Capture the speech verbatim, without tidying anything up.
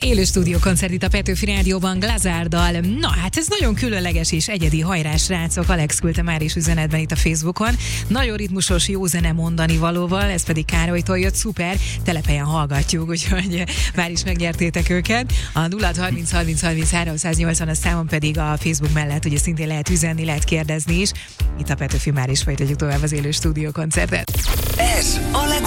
Élő stúdiókoncert itt a Petőfi Rádióban Glazárdal. Na hát ez nagyon különleges és egyedi, hajrá srácok. Alex küldte már is üzenetben itt a Facebookon. Nagyon ritmusos, jó zene mondani valóval, ez pedig Károlytól jött, szuper, telephelyen hallgatjuk, úgyhogy már is megnyertétek őket. A nulla harminc harminc harminc háromszáznyolcvan a számon pedig a Facebook mellett ugye szintén lehet üzenni, lehet kérdezni is. Itt a Petőfi, már is folytatjuk tovább az élő stúdiókoncertet. Ez a leg